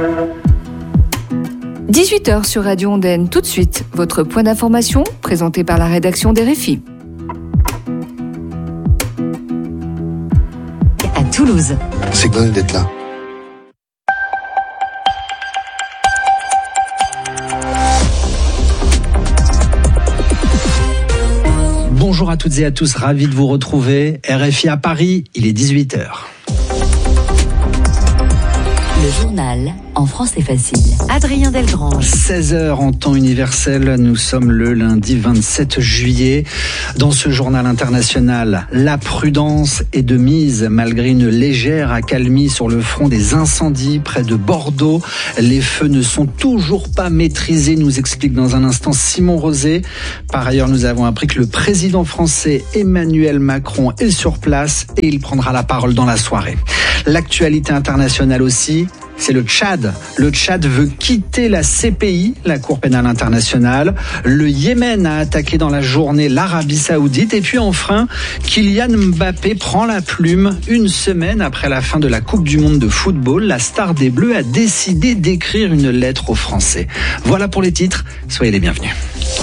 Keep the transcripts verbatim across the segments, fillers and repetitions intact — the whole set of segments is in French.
dix-huit heures sur Radio Ondaine. Tout de suite, votre point d'information présenté par la rédaction des R F I. À Toulouse. C'est bon d'être là. Bonjour à toutes et à tous, ravi de vous retrouver. R F I à Paris, il est dix-huit heures. Le journal en français facile. Adrien Delgrange. seize heures en temps universel, nous sommes le lundi vingt-sept juillet. Dans ce journal international, la prudence est de mise malgré une légère accalmie sur le front des incendies près de Bordeaux. Les feux ne sont toujours pas maîtrisés, nous explique dans un instant Simon Rosé. Par ailleurs, nous avons appris que le président français Emmanuel Macron est sur place et il prendra la parole dans la soirée. L'actualité internationale aussi, c'est le Tchad. Le Tchad veut quitter la C P I, la Cour pénale internationale. Le Yémen a attaqué dans la journée l'Arabie Saoudite. Et puis enfin, Kylian Mbappé prend la plume. Une semaine après la fin de la Coupe du Monde de football, la star des Bleus a décidé d'écrire une lettre aux Français. Voilà pour les titres. Soyez les bienvenus.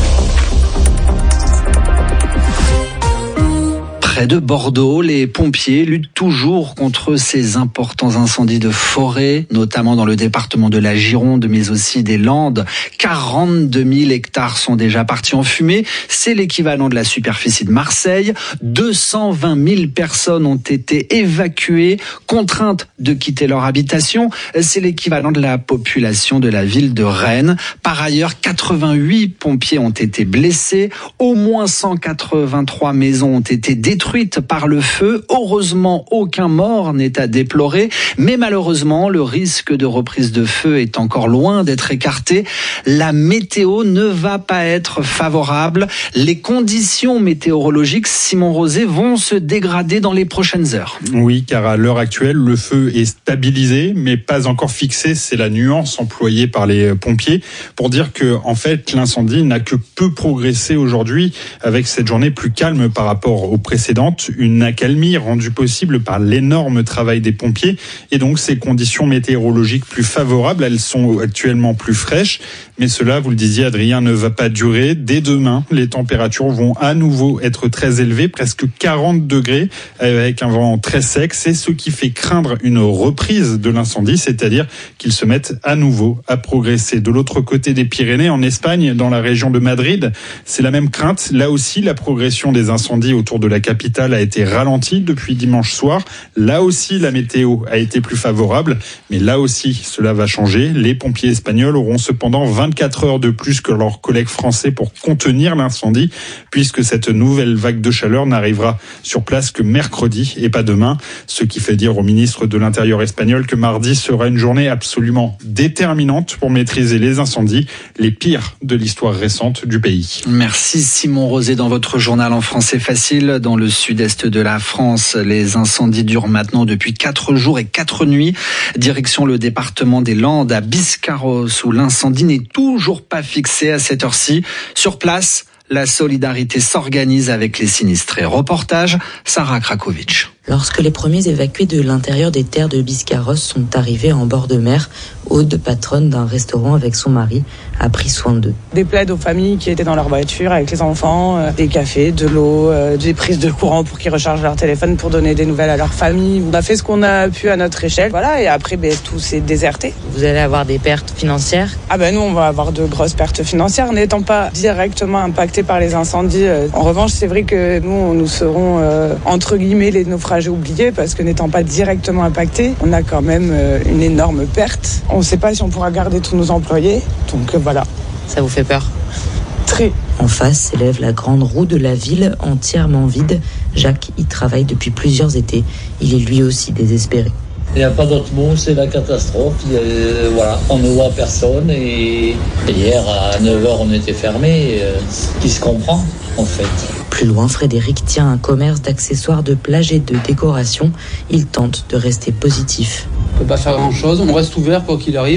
Près de Bordeaux, les pompiers luttent toujours contre ces importants incendies de forêt, notamment dans le département de la Gironde, mais aussi des Landes. quarante-deux mille hectares sont déjà partis en fumée. C'est l'équivalent de la superficie de Marseille. deux cent vingt mille personnes ont été évacuées, contraintes de quitter leur habitation. C'est l'équivalent de la population de la ville de Rennes. Par ailleurs, quatre-vingt-huit pompiers ont été blessés. Au moins cent quatre-vingt-trois maisons ont été détruites par le feu. Heureusement, aucun mort n'est à déplorer, mais malheureusement, le risque de reprise de feu est encore loin d'être écarté. La météo ne va pas être favorable. Les conditions météorologiques, Simon Rosé, vont se dégrader dans les prochaines heures. Oui, car à l'heure actuelle, le feu est stabilisé, mais pas encore fixé. C'est la nuance employée par les pompiers pour dire que, en fait, l'incendie n'a que peu progressé aujourd'hui avec cette journée plus calme par rapport aux précédentes. Une accalmie rendue possible par l'énorme travail des pompiers et donc ces conditions météorologiques plus favorables. Elles sont actuellement plus fraîches, mais cela, vous le disiez Adrien, ne va pas durer. Dès demain, les températures vont à nouveau être très élevées, presque quarante degrés, avec un vent très sec. C'est ce qui fait craindre une reprise de l'incendie, c'est-à-dire qu'ils se mettent à nouveau à progresser. De l'autre côté des Pyrénées, en Espagne, dans la région de Madrid, c'est la même crainte. Là aussi, la progression des incendies autour de la capitale a été ralentie depuis dimanche soir. Là aussi, la météo a été plus favorable, mais là aussi, cela va changer. Les pompiers espagnols auront cependant vingt-quatre heures de plus que leurs collègues français pour contenir l'incendie, puisque cette nouvelle vague de chaleur n'arrivera sur place que mercredi et pas demain. Ce qui fait dire au ministre de l'Intérieur espagnol que mardi sera une journée absolument déterminante pour maîtriser les incendies, les pires de l'histoire récente du pays. Merci Simon Rosé dans votre journal en français facile. Dans le sud-est de la France, les incendies durent maintenant depuis quatre jours et quatre nuits. Direction le département des Landes à Biscarrosse où l'incendie n'est toujours pas fixé à cette heure-ci. Sur place, la solidarité s'organise avec les sinistrés. Reportage, Sarah Krakovic. Lorsque les premiers évacués de l'intérieur des terres de Biscarrosse sont arrivés en bord de mer, Aude, patronne d'un restaurant avec son mari, a pris soin d'eux. Des plaides aux familles qui étaient dans leur voiture avec les enfants, euh, des cafés, de l'eau, euh, des prises de courant pour qu'ils rechargent leur téléphone pour donner des nouvelles à leur famille. On a fait ce qu'on a pu à notre échelle. Voilà, et après, ben, tout s'est déserté. Vous allez avoir des pertes financières ? Ah ben nous, on va avoir de grosses pertes financières, n'étant pas directement impactés par les incendies. En revanche, c'est vrai que nous, nous serons euh, entre guillemets les naufragés oubliés parce que n'étant pas directement impactés, on a quand même euh, une énorme perte. On ne sait pas si on pourra garder tous nos employés, donc euh, voilà. Ça vous fait peur ? Très. En face s'élève la grande roue de la ville, entièrement vide. Jacques y travaille depuis plusieurs étés. Il est lui aussi désespéré. Il n'y a pas d'autre mot, c'est la catastrophe. Euh, voilà, on ne voit personne et hier à neuf heures on était fermé, euh, qui se comprend en fait. Plus loin, Frédéric tient un commerce d'accessoires de plage et de décoration. Il tente de rester positif. On ne peut pas faire grand chose, on reste ouvert quoi qu'il arrive.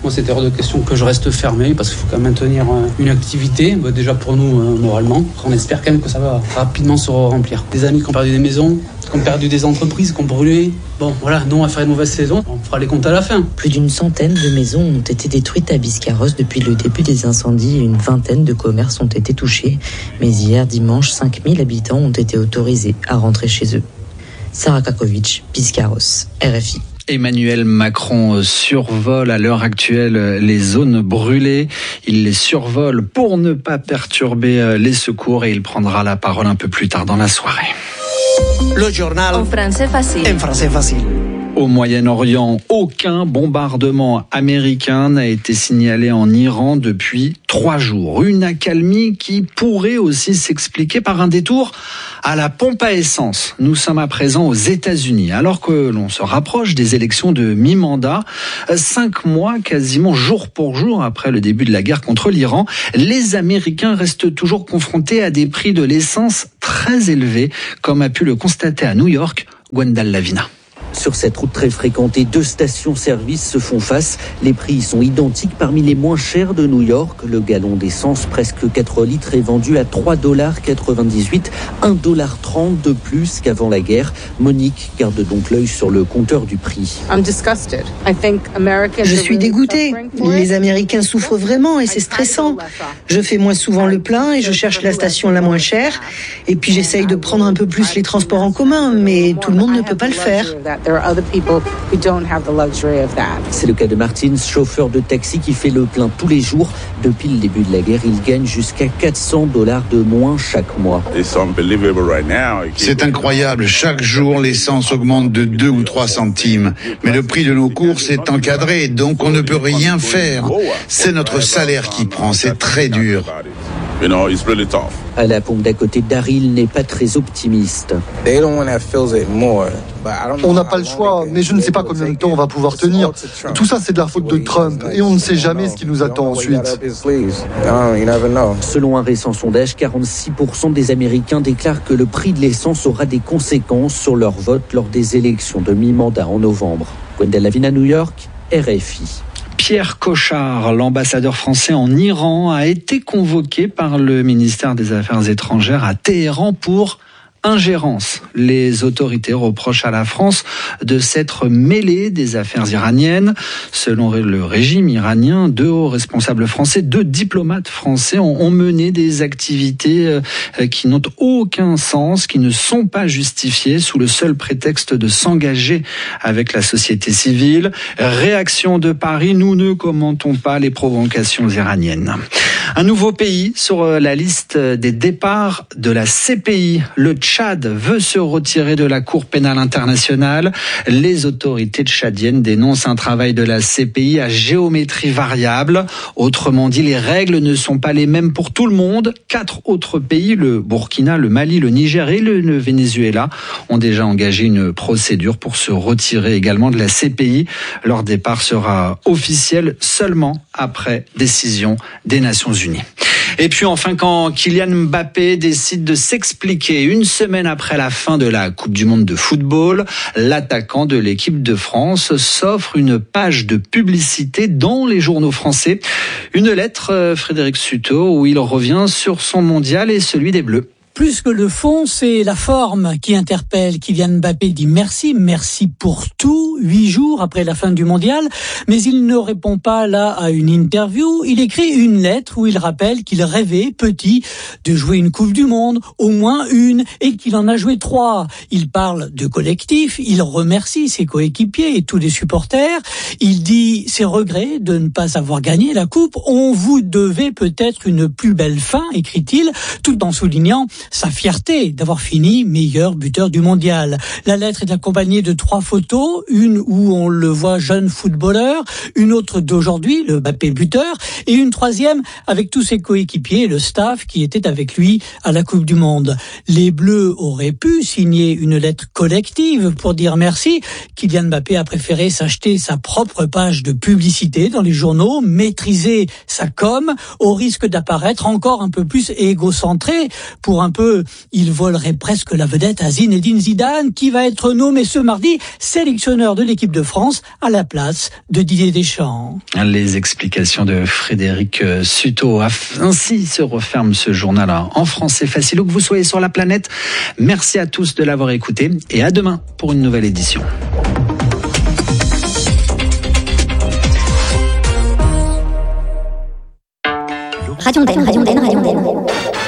Moi, c'était hors de question que je reste fermé parce qu'il faut quand même maintenir une activité, bah, déjà pour nous, euh, moralement. On espère quand même que ça va rapidement se remplir. Des amis qui ont perdu des maisons, qui ont perdu des entreprises, qui ont brûlé. Bon, voilà, nous, on va faire une mauvaise saison. On fera les comptes à la fin. Plus d'une centaine de maisons ont été détruites à Biscarrosse depuis le début des incendies et une vingtaine de commerces ont été touchés. Mais hier, dimanche, cinq mille habitants ont été autorisés à rentrer chez eux. Sarah Kakovic, Biscarrosse, R F I. Emmanuel Macron survole à l'heure actuelle les zones brûlées. Il les survole pour ne pas perturber les secours et il prendra la parole un peu plus tard dans la soirée. Le journal en français facile. En français facile. Au Moyen-Orient, aucun bombardement américain n'a été signalé en Iran depuis trois jours. Une accalmie qui pourrait aussi s'expliquer par un détour à la pompe à essence. Nous sommes à présent aux États-Unis, alors que l'on se rapproche des élections de mi-mandat. Cinq mois, quasiment jour pour jour après le début de la guerre contre l'Iran, les Américains restent toujours confrontés à des prix de l'essence très élevés, comme a pu le constater à New York, Gwendal Lavina. Sur cette route très fréquentée, deux stations-service se font face. Les prix sont identiques parmi les moins chers de New York. Le gallon d'essence, presque quatre litres, est vendu à trois dollars quatre-vingt-dix-huit, un dollar trente de plus qu'avant la guerre. Monique garde donc l'œil sur le compteur du prix. Je suis dégoûtée. Les Américains souffrent vraiment et c'est stressant. Je fais moins souvent le plein et je cherche la station la moins chère. Et puis j'essaye de prendre un peu plus les transports en commun, mais tout le monde ne peut pas le faire. C'est le cas de Martins, chauffeur de taxi qui fait le plein tous les jours. Depuis le début de la guerre, il gagne jusqu'à quatre cents dollars de moins chaque mois. C'est incroyable. Chaque jour, l'essence augmente de deux ou trois centimes. Mais le prix de nos courses est encadré, donc on ne peut rien faire. C'est notre salaire qui prend. C'est très dur. À la pompe d'à côté, Daryl n'est pas très optimiste. On n'a pas le choix, mais je ne sais pas combien de temps on va pouvoir tenir. Tout ça, c'est de la faute de Trump, et on ne sait jamais ce qui nous attend ensuite. Selon un récent sondage, quarante-six pour cent des Américains déclarent que le prix de l'essence aura des conséquences sur leur vote lors des élections de mi-mandat en novembre. Gwendal Lavina, New York, R F I. Pierre Cochard, l'ambassadeur français en Iran, a été convoqué par le ministère des Affaires étrangères à Téhéran pour ingérence. Les autorités reprochent à la France de s'être mêlée des affaires iraniennes. Selon le régime iranien, deux hauts responsables français, deux diplomates français ont mené des activités qui n'ont aucun sens, qui ne sont pas justifiées sous le seul prétexte de s'engager avec la société civile. Réaction de Paris, nous ne commentons pas les provocations iraniennes. Un nouveau pays sur la liste des départs de la C P I. Le Tchad veut se retirer de la Cour pénale internationale. Les autorités tchadiennes dénoncent un travail de la C P I à géométrie variable. Autrement dit, les règles ne sont pas les mêmes pour tout le monde. Quatre autres pays, le Burkina, le Mali, le Niger et le Venezuela, ont déjà engagé une procédure pour se retirer également de la C P I. Leur départ sera officiel seulement après décision des Nations Unies. Et puis enfin, quand Kylian Mbappé décide de s'expliquer une semaine après la fin de la Coupe du Monde de football, l'attaquant de l'équipe de France s'offre une page de publicité dans les journaux français. Une lettre, Frédéric Suto, où il revient sur son mondial et celui des Bleus. Plus que le fond, c'est la forme qui interpelle. Kylian Mbappé dit merci, merci pour tout, huit jours après la fin du mondial, mais il ne répond pas là à une interview. Il écrit une lettre où il rappelle qu'il rêvait, petit, de jouer une Coupe du Monde, au moins une, et qu'il en a joué trois. Il parle de collectif, il remercie ses coéquipiers et tous les supporters. Il dit ses regrets de ne pas avoir gagné la Coupe. On vous devait peut-être une plus belle fin, écrit-il, tout en soulignant sa fierté d'avoir fini meilleur buteur du mondial. La lettre est accompagnée de trois photos, une où on le voit jeune footballeur, une autre d'aujourd'hui, le Mbappé buteur, et une troisième avec tous ses coéquipiers et le staff qui était avec lui à la Coupe du Monde. Les Bleus auraient pu signer une lettre collective pour dire merci. Kylian Mbappé a préféré s'acheter sa propre page de publicité dans les journaux, maîtriser sa com, au risque d'apparaître encore un peu plus égocentré pour un peu, il volerait presque la vedette à Zinedine Zidane, qui va être nommé ce mardi sélectionneur de l'équipe de France à la place de Didier Deschamps. Les explications de Frédéric Suto. Ainsi se referme ce journal en français facile, où que vous soyez sur la planète. Merci à tous de l'avoir écouté et à demain pour une nouvelle édition. Radio Daine, Radio Daine, Radio Daine.